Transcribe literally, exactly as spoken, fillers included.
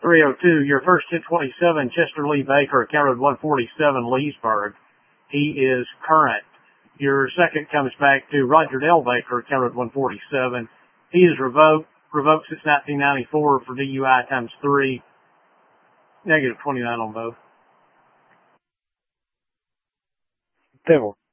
three oh two, your first ten twenty-seven, Chester Lee Baker, account road one forty-seven, Leesburg. He is current. Your second comes back to Roger Dale Baker, account road one forty-seven. He is revoked, revoked since nineteen ninety-four for D U I times three. Negative twenty-nine on both. Devil.